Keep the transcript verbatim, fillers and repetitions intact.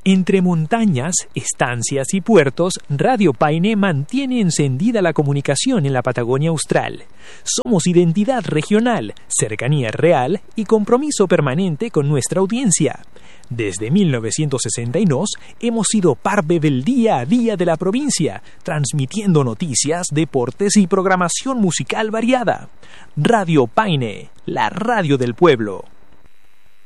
Entre montañas, estancias y puertos, Radio Paine mantiene encendida la comunicación en la Patagonia Austral. Somos identidad regional, cercanía real y compromiso permanente con nuestra audiencia. Desde mil novecientos sesenta y dos hemos sido parte del día a día de la provincia, transmitiendo noticias, deportes y programación musical variada. Radio Paine, la radio del pueblo.